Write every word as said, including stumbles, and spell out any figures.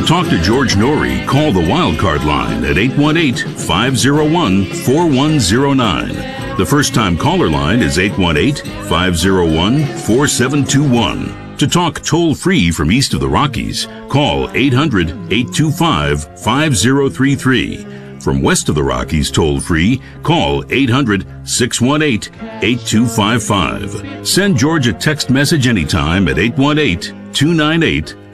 talk to George Norrie, call the Wildcard line at eight one eight, five zero one, four one zero nine. The first-time caller line is eight one eight, five zero one, four seven two one. To talk toll-free from east of the Rockies, call eight hundred, eight two five, five zero three three. From west of the Rockies toll-free, call eight hundred, six one eight, eight two five five. Send George a text message anytime at eight one eight, two nine eight,